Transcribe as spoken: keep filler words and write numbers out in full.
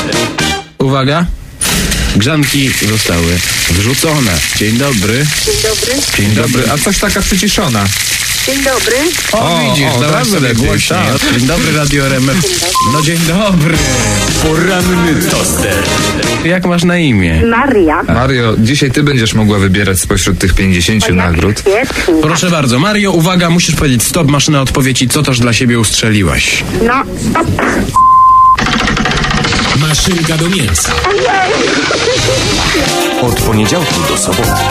Uwaga. Grzanki zostały wrzucone. Dzień dobry. Dzień dobry. Dzień dobry. A coś taka przyciszona. Dzień dobry. O, O, widzisz, o, dawaj teraz sobie lepiej, głośniej. tak. Dzień dobry, Radio R M F. No dzień dobry. Poranny toster. Jak masz na imię? Maria. Mario, dzisiaj ty będziesz mogła wybierać spośród tych pięćdziesięciu nagród. Świetnie. Proszę bardzo, Mario, uwaga, musisz powiedzieć stop, maszyna odpowiedzi, co też dla siebie ustrzeliłaś. No, stop. Maszynka do mięsa. Od poniedziałku do soboty.